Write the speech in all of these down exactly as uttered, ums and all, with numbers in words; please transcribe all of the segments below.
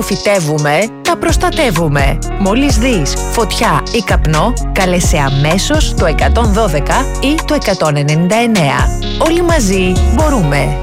Φυτεύουμε, τα προστατεύουμε. Μόλις δεις φωτιά ή καπνό, καλέσε αμέσως το εκατόν δώδεκα ή το εκατόν ενενήντα εννέα. Όλοι μαζί μπορούμε.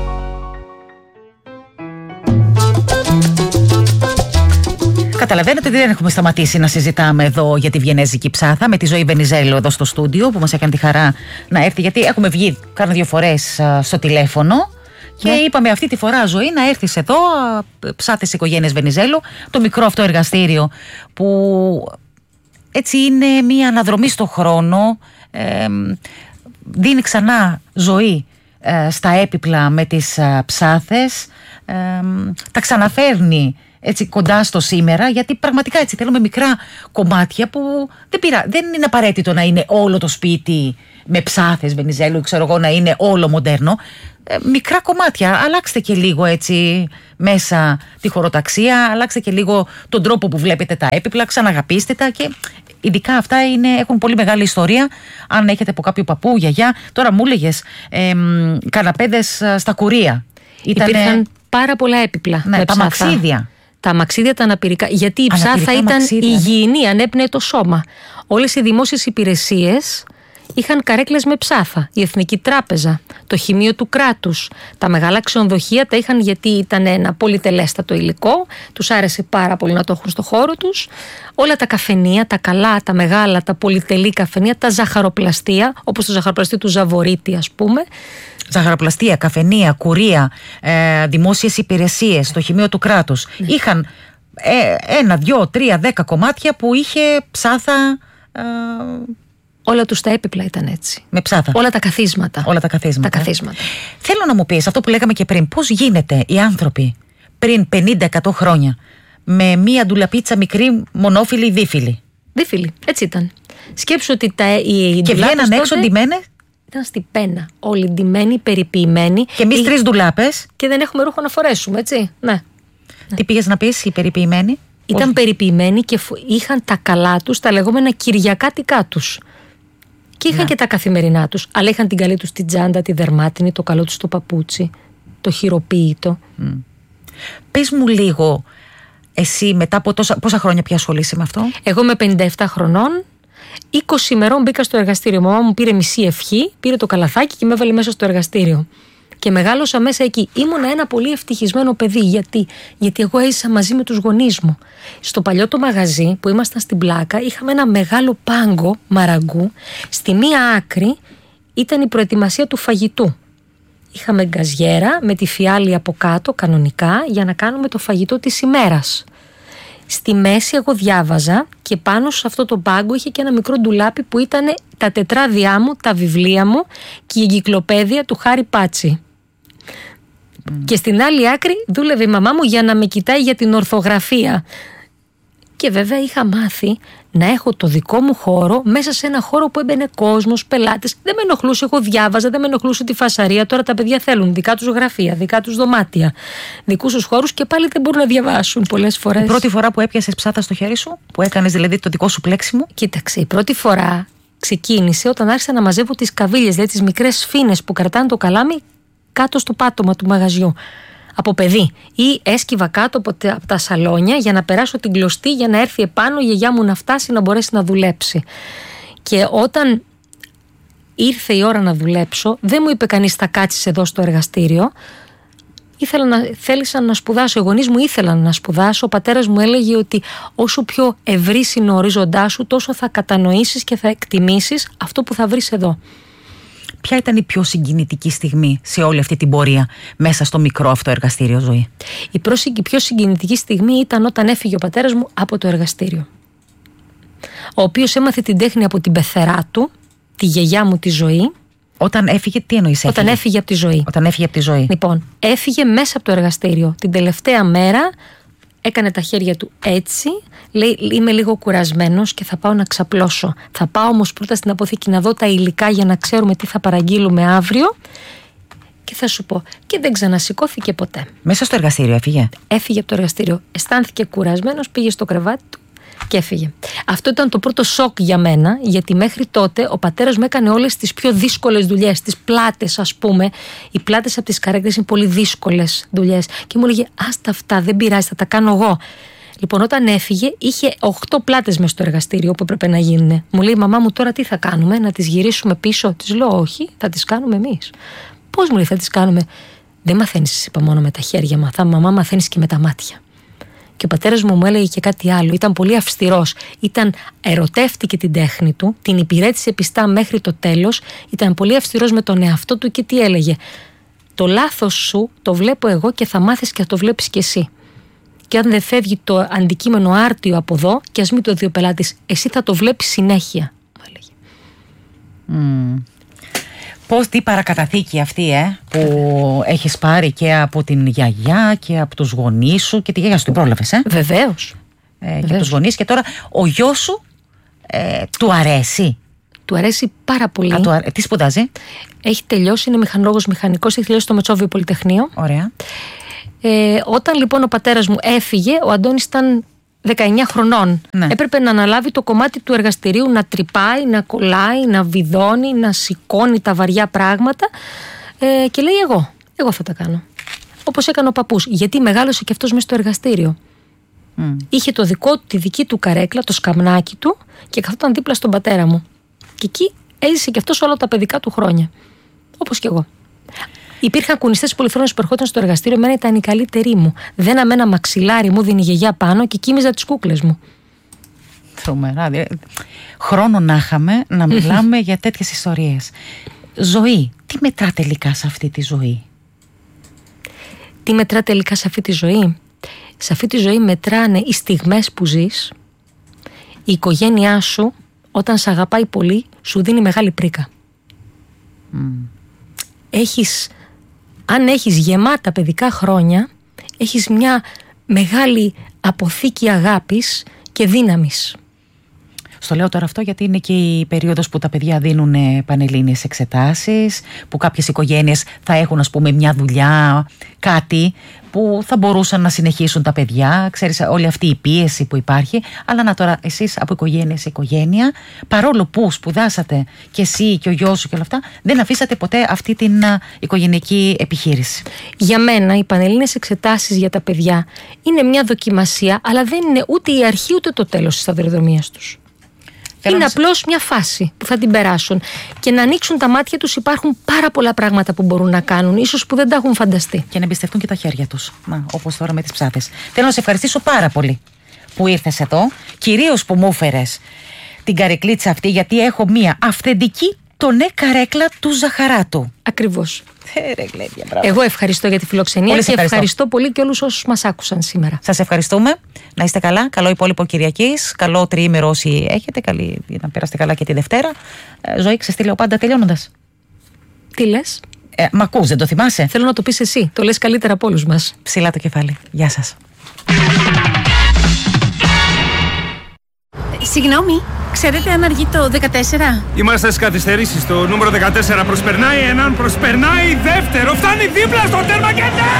Καταλαβαίνετε ότι δεν έχουμε σταματήσει να συζητάμε εδώ για τη βιενέζικη ψάθα με τη Ζωή Βενιζέλο εδώ στο στούντιο που μας έκανε τη χαρά να έρθει, γιατί έχουμε βγει κάνα δύο φορές στο τηλέφωνο. Και ναι. είπαμε αυτή τη φορά, Ζωή, να έρθεις εδώ, ψάθες οικογένειες Βενιζέλο, το μικρό αυτό εργαστήριο που έτσι είναι μια αναδρομή στο χρόνο, ε, δίνει ξανά ζωή ε, στα έπιπλα με τις ε, ψάθες, ε, τα ξαναφέρνει έτσι κοντά στο σήμερα, γιατί πραγματικά έτσι θέλουμε μικρά κομμάτια που δεν, πειρά, δεν είναι απαραίτητο να είναι όλο το σπίτι με ψάθες Βενιζέλου, ξέρω εγώ, να είναι όλο μοντέρνο. Ε, μικρά κομμάτια, αλλάξτε και λίγο έτσι μέσα τη χωροταξία, αλλάξτε και λίγο τον τρόπο που βλέπετε τα έπιπλα, ξαναγαπήστε τα, και ειδικά αυτά είναι, έχουν πολύ μεγάλη ιστορία. Αν έχετε από κάποιο παππού, γιαγιά, τώρα μου έλεγες ε, καναπέδες στα Κουρία. Ήτανε... Υπήρχαν πάρα πολλά έπιπλα, ναι, με τα ψάθα. μαξίδια. Τα μαξίδια, τα αναπηρικά, γιατί η αναπηρικά ψάθα ήταν μαξίδια, υγιεινή, ανέπνεε το σώμα. Όλες οι δημόσιες υπηρεσίες είχαν καρέκλες με ψάθα. Η Εθνική Τράπεζα, το Χημείο του Κράτους, τα μεγάλα ξενοδοχεία τα είχαν γιατί ήταν ένα πολυτελέστατο υλικό, τους άρεσε πάρα πολύ να το έχουν στο χώρο τους. Όλα τα καφενεία, τα καλά, τα μεγάλα, τα πολυτελή καφενεία, τα ζαχαροπλαστεία, όπως το ζαχαροπλαστείο του Ζαβορίτη, ας πούμε. Ζαχαροπλαστεία, καφενεία, κουρία, ε, δημόσιες υπηρεσίες, το Χημείο του Κράτους. Ναι. Είχαν ε, ένα, δυο, τρία, δέκα κομμάτια που είχε ψάθα. Ε, Όλα τους τα έπιπλα ήταν έτσι. Με ψάθα. Όλα τα καθίσματα. Όλα τα καθίσματα. Τα καθίσματα. Θέλω να μου πεις αυτό που λέγαμε και πριν. Πώς γίνεται οι άνθρωποι πριν πενήντα εκατό χρόνια με μία ντουλαπίτσα μικρή, μονόφιλη, δίφιλη. Δίφιλη, έτσι ήταν. Σκέψου ότι τα, οι και βγαίναν έξω ντυμένες. Ήταν στην πένα. Όλοι ντυμένοι, περιποιημένοι. Και εμείς τρεις ντουλάπες. Και δεν έχουμε ρούχο να φορέσουμε, έτσι. Ναι. Τι πήγες να πεις, οι περιποιημένοι? Ήταν Πώς? περιποιημένοι και είχαν τα καλά τους, τα λεγόμενα κυριακάτικά τους. Και είχαν ναι. και τα καθημερινά τους. Αλλά είχαν την καλή τους την τσάντα, τη δερμάτινη, το καλό τους το παπούτσι, το χειροποίητο. Mm. Πες μου λίγο, εσύ μετά από τόσα, πόσα χρόνια πια ασχολείσαι με αυτό? Εγώ με πενήντα επτά χρονών, είκοσι ημερών μπήκα στο εργαστήριο. Η μαμά μου πήρε μισή ευχή, πήρε το καλαθάκι και με έβαλε μέσα στο εργαστήριο. Και μεγάλωσα μέσα εκεί. Ήμουνα ένα πολύ ευτυχισμένο παιδί. Γιατί? Γιατί εγώ έζησα μαζί με τους γονείς μου. Στο παλιό το μαγαζί που ήμασταν στην Πλάκα, είχαμε ένα μεγάλο πάγκο μαραγκού. Στη μία άκρη ήταν η προετοιμασία του φαγητού. Είχαμε γκαζιέρα με τη φιάλη από κάτω κανονικά για να κάνουμε το φαγητό της ημέρας. Στη μέση εγώ διάβαζα και πάνω σε αυτό το πάγκο είχε και ένα μικρό ντουλάπι που ήταν τα τετράδια μου, τα βιβλία μου και η εγκυκλοπαίδεια του Χάρη Πάτσι. Mm. Και στην άλλη άκρη δούλευε η μαμά μου για να με κοιτάει για την ορθογραφία. Και βέβαια είχα μάθει να έχω το δικό μου χώρο μέσα σε ένα χώρο που έμπαινε κόσμος, πελάτες. Δεν με ενοχλούσε, εγώ διάβαζα, δεν με ενοχλούσε τη φασαρία. Τώρα τα παιδιά θέλουν δικά τους γραφεία, δικά τους δωμάτια, δικούς τους χώρους και πάλι δεν μπορούν να διαβάσουν πολλές φορές. Η πρώτη φορά που έπιασες ψάθα στο χέρι σου, που έκανες δηλαδή το δικό σου πλέξιμο? Κοίταξε, η πρώτη φορά ξεκίνησε όταν άρχισα να μαζεύω τις καβίλες, δηλαδή τις μικρές σφήνες που κρατάνε το καλάμι κάτω στο πάτωμα του μαγαζιού. Από παιδί. Ή έσκυβα κάτω από τα, από τα σαλόνια για να περάσω την κλωστή για να έρθει επάνω η γιαγιά μου να φτάσει να μπορέσει να δουλέψει. Και όταν ήρθε η ώρα να δουλέψω, δεν μου είπε κανείς θα κάτσεις εδώ στο εργαστήριο. Ήθελα να, θέλησα να σπουδάσω. Οι γονείς μου ήθελαν να σπουδάσω. Ο πατέρας μου έλεγε ότι όσο πιο ευρύς είναι ο ορίζοντάς σου, τόσο θα κατανοήσεις και θα εκτιμήσεις αυτό που θα βρεις εδώ. Ποια ήταν η πιο συγκινητική στιγμή σε όλη αυτή την πορεία μέσα στο μικρό αυτό εργαστήριο, Ζωή? Η πιο συγκινητική στιγμή ήταν όταν έφυγε ο πατέρας μου από το εργαστήριο. Ο οποίος έμαθε την τέχνη από την πεθερά του, τη γιαγιά μου τη Ζωή. Όταν έφυγε, τι εννοείς έφυγε? Όταν έφυγε από τη ζωή. Όταν έφυγε από τη ζωή. Λοιπόν, έφυγε μέσα από το εργαστήριο. Την τελευταία μέρα έκανε τα χέρια του έτσι. Λέει, είμαι λίγο κουρασμένος και θα πάω να ξαπλώσω. Θα πάω όμως πρώτα στην αποθήκη να δω τα υλικά για να ξέρουμε τι θα παραγγείλουμε αύριο. Και θα σου πω. Και δεν ξανασηκώθηκε ποτέ. Μέσα στο εργαστήριο έφυγε. Έφυγε από το εργαστήριο. Αισθάνθηκε κουρασμένος, πήγε στο κρεβάτι του, Και έφυγε. Αυτό ήταν το πρώτο σοκ για μένα, γιατί μέχρι τότε ο πατέρας μου έκανε όλες τις πιο δύσκολες δουλειές, τις πλάτες, ας πούμε. Οι πλάτες από τις καρέκλες είναι πολύ δύσκολες δουλειές. Και μου έλεγε: άστα αυτά, δεν πειράζει, θα τα κάνω εγώ. Λοιπόν, όταν έφυγε, είχε οκτώ πλάτες μες στο εργαστήριο που έπρεπε να γίνουν. Μου λέει: μαμά μου, τώρα τι θα κάνουμε, να τις γυρίσουμε πίσω? Της λέω: όχι, θα τις κάνουμε εμείς. Πώς, μου λέει, θα τις κάνουμε? Δεν μαθαίνεις, είπα, μόνο με τα χέρια, μαθά, μαμά, μαθαίνεις και με τα μάτια. Και ο πατέρας μου μου έλεγε και κάτι άλλο. Ήταν πολύ αυστηρός. Ήταν, ερωτεύτηκε την τέχνη του, την υπηρέτησε πιστά μέχρι το τέλος. Ήταν πολύ αυστηρός με τον εαυτό του και τι έλεγε: το λάθος σου το βλέπω εγώ και θα μάθεις και θα το βλέπεις κι εσύ. Και αν δεν φεύγει το αντικείμενο άρτιο από εδώ, και ας μην το δει ο πελάτης, εσύ θα το βλέπεις συνέχεια, μου έλεγε. Mm. Πώς, τι παρακαταθήκη αυτή, ε, που έχεις πάρει και από την γιαγιά και από τους γονείς σου, και τη γιαγιά σου την πρόλαβες, ε? Βεβαίως. Ε, Βεβαίως. Και από τους γονείς, και τώρα ο γιος σου ε, του αρέσει? Του αρέσει πάρα πολύ. Α, του αρέ... Τι σπουδάζει? Έχει τελειώσει, είναι μηχανολόγος μηχανικός, έχει τελειώσει στο Μετσόβιο Πολυτεχνείο. Ωραία. Ε, όταν λοιπόν ο πατέρας μου έφυγε, ο Αντώνης ήταν δεκαεννιά χρονών. Ναι. Έπρεπε να αναλάβει το κομμάτι του εργαστηρίου, να τρυπάει, να κολλάει, να βιδώνει, να σηκώνει τα βαριά πράγματα. Ε, και λέει: εγώ, εγώ θα τα κάνω. Όπως έκανε ο παππούς. Γιατί μεγάλωσε και αυτός μέσα στο εργαστήριο. Mm. Είχε το δικό, τη δική του καρέκλα, το σκαμνάκι του, και καθόταν δίπλα στον πατέρα μου. Και εκεί έζησε και αυτός όλα τα παιδικά του χρόνια. Όπως και εγώ. Υπήρχαν κουνιστές πολυθρόνες που ερχόταν στο εργαστήριο, εμένα ήταν οι καλύτεροι μου. Δέναμε ένα μαξιλάρι, μου δίνει η γιαγιά πάνω και κοίμιζα τις κούκλες μου. Τρομερά. Χρόνο να είχαμε να μιλάμε για τέτοιες ιστορίες. Ζωή. Τι μετρά τελικά σε αυτή τη ζωή? Τι μετρά τελικά σε αυτή τη ζωή? Σε αυτή τη ζωή μετράνε οι στιγμές που ζεις. Η οικογένειά σου, όταν σε αγαπάει πολύ, σου δίνει μεγάλη πρίκα. Mm. Έχεις, αν έχεις γεμάτα παιδικά χρόνια, έχεις μια μεγάλη αποθήκη αγάπης και δύναμης. Στο λέω τώρα αυτό γιατί είναι και η περίοδος που τα παιδιά δίνουν πανελλήνιες εξετάσεις, που κάποιες οικογένειες θα έχουν, ας πούμε, μια δουλειά, κάτι που θα μπορούσαν να συνεχίσουν τα παιδιά. Ξέρεις, όλη αυτή η πίεση που υπάρχει. Αλλά να τώρα εσείς από οικογένεια σε οικογένεια, παρόλο που σπουδάσατε και εσύ και ο γιος σου και όλα αυτά, δεν αφήσατε ποτέ αυτή την uh, οικογενειακή επιχείρηση. Για μένα οι πανελλήνιες εξετάσεις για τα παιδιά είναι μια δοκιμασία, αλλά δεν είναι ούτε η αρχή ούτε το τέλος της σταδιοδρομίας τους. Θέλω είναι απλώς μια φάση που θα την περάσουν. Και να ανοίξουν τα μάτια τους, υπάρχουν πάρα πολλά πράγματα που μπορούν να κάνουν, ίσως που δεν τα έχουν φανταστεί. Και να εμπιστευτούν και τα χέρια τους. Να, όπως τώρα με τις ψάθες. Θέλω να σε ευχαριστήσω πάρα πολύ που ήρθες εδώ. Κυρίως που μου έφερες την καρεκλίτσα αυτή, γιατί έχω μία αυθεντική τονέ καρέκλα του Ζαχαράτου. Ακριβώς. Ε, ρε, Γλέντια, Εγώ ευχαριστώ για τη φιλοξενία και ευχαριστώ. ευχαριστώ πολύ και όλους όσους μας άκουσαν σήμερα. Σας ευχαριστούμε. Να είστε καλά. Καλό υπόλοιπο Κυριακής. Καλό τριήμερο όσοι έχετε. Καλή, να περάσετε καλά και τη Δευτέρα. Ε, Ζωή, ξέρεις τι λέω πάντα τελειώνοντας? Τι λες? Ε, μ' ακούς, δεν το θυμάσαι? Θέλω να το πεις εσύ. Το λες καλύτερα από όλους μας. Ψηλά το κεφάλι. Γεια σας. Συγγνώμη, ξέρετε αν αργεί το δεκατέσσερα? Είμαστε στις καθυστερήσεις. Το νούμερο δεκατέσσερα προσπερνάει έναν, προσπερνάει δεύτερο, φτάνει δίπλα στο τέρμα και ναι!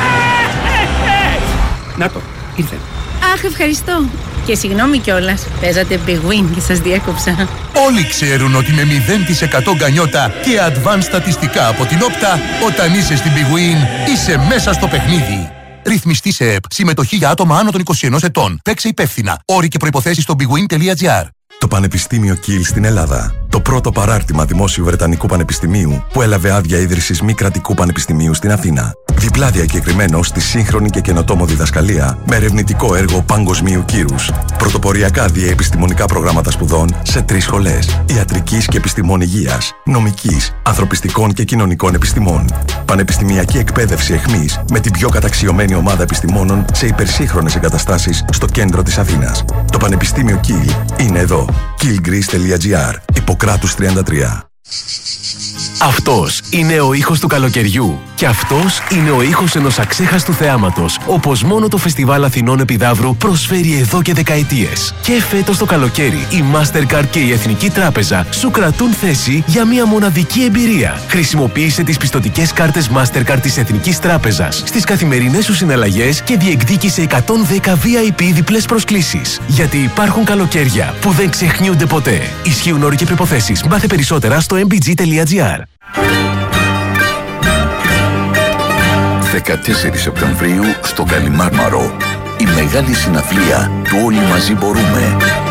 Να το, ήρθε. Αχ, ευχαριστώ. Και συγγνώμη κιόλας, παίζατε Big Win και σας διέκοψα. Όλοι ξέρουν ότι με μηδέν τοις εκατό γκανιότα και advanced στατιστικά από την Όπτα, όταν είσαι στην Big Win, είσαι μέσα στο παιχνίδι. Ρυθμιστή σε ΕΠ. Συμμετοχή για άτομα άνω των είκοσι ενός ετών. Παίξε υπεύθυνα. Όροι και προϋποθέσεις στο bigwin τελεία gr. Το Πανεπιστήμιο Κιλ στην Ελλάδα. Το πρώτο παράρτημα δημόσιου Βρετανικού Πανεπιστημίου που έλαβε άδεια ίδρυσης μη κρατικού πανεπιστημίου στην Αθήνα. Διπλά διακεκριμένο στη σύγχρονη και καινοτόμο διδασκαλία με ερευνητικό έργο παγκοσμίου κύρους. Πρωτοποριακά διαεπιστημονικά προγράμματα σπουδών σε τρεις σχολές: ιατρικής και επιστημών υγείας, νομικής, ανθρωπιστικών και κοινωνικών επιστημών. Πανεπιστημιακή εκπαίδευση εχμής με την πιο καταξιωμένη ομάδα επιστημόνων σε υπερσύγχρονες εγκαταστάσεις στο κέντρο της Αθήνας. Το Πανεπιστήμιο Κιλ είναι εδώ. κιλ γκρις τελεία gr. Ιπποκράτους τριάντα τρία. Αυτός είναι ο ήχος του καλοκαιριού. Και αυτός είναι ο ήχος ενός αξέχαστου θεάματος, όπως μόνο το Φεστιβάλ Αθηνών Επιδαύρου προσφέρει εδώ και δεκαετίες. Και φέτος το καλοκαίρι, η Mastercard και η Εθνική Τράπεζα σου κρατούν θέση για μια μοναδική εμπειρία. Χρησιμοποίησε τις πιστωτικές κάρτες Mastercard της Εθνικής Τράπεζας στις καθημερινές σου συναλλαγές και διεκδίκησε εκατόν δέκα βι άι πι διπλές προσκλήσεις. Γιατί υπάρχουν καλοκαίρια που δεν ξεχνιούνται ποτέ. Ισχύουν όροι και προϋποθέσεις. Μάθε περισσότερα στο εμ μπι τζι τελεία τζι άρ. δεκατέσσερις Σεπτεμβρίου στο Καλιμάρμαρο. Η μεγάλη συναυλία του Όλοι Μαζί Μπορούμε.